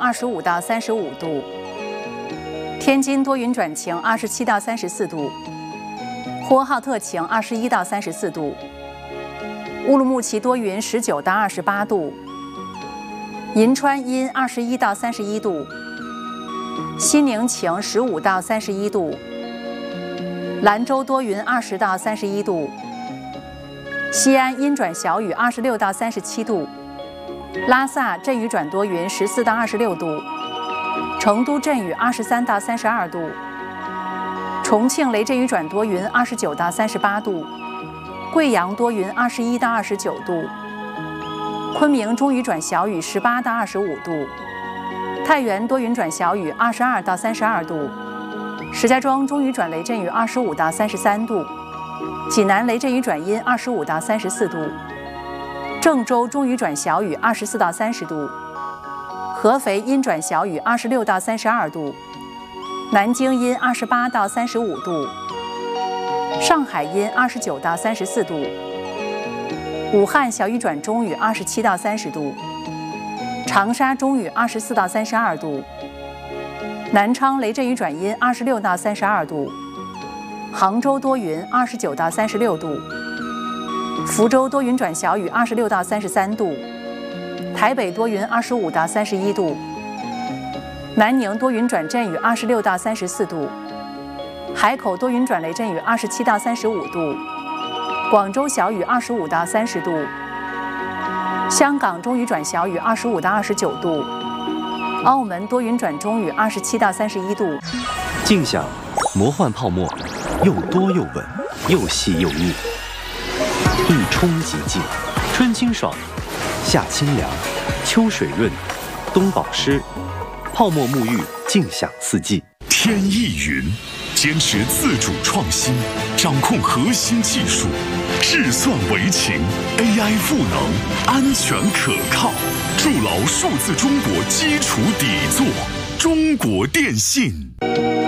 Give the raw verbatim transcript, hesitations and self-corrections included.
二十五到三十五度；天津多云转晴，二十七到三十四度；呼和浩特晴，二十一到三十四度；乌鲁木齐多云，十九到二十八度；银川阴，二十一到三十一度；西宁晴，十五到三十一度；兰州多云，二十到三十一度；西安阴转小雨，二十六到三十七度；拉萨阵雨转多云，十四到二十六度；成都阵雨，二十三到三十二度；重庆雷阵雨转多云，二十九到三十八度；贵阳多云，二十一到二十九度；昆明中雨转小雨，十八到二十五度；太原多云转小雨，二十二到三十二度；石家庄中雨转雷阵雨，二十五到三十三度；济南雷阵雨转阴，二十五到三十四度；郑州中雨转小雨，二十四到三十度；合肥阴转小雨，二十六到三十二度；南京阴，二十八到三十五度；上海阴，二十九到三十四度；武汉小雨转中雨，二十七到三十度；长沙中雨，二十四到三十二度；南昌雷阵雨转阴，二十六到三十二度；杭州多云，二十九到三十六度；福州多云转小雨，二十六到三十三度；台北多云，二十五到三十一度；南宁多云转阵雨，二十六到三十四度；海口多云转雷阵雨，二十七到三十五度；广州小雨，二十五到三十度；香港中雨转小雨，二十五到二十九度；澳门多云转中雨，二十七到三十一度。 静享魔幻泡沫，又多又稳，又细又腻，一冲即净，春清爽，夏清凉，秋水润，冬保湿，泡沫沐浴，静享四季。 天意云，坚持自主创新，掌控核心技术，智算为情 ，A I 赋能，安全可靠，筑牢数字中国基础底座。中国电信。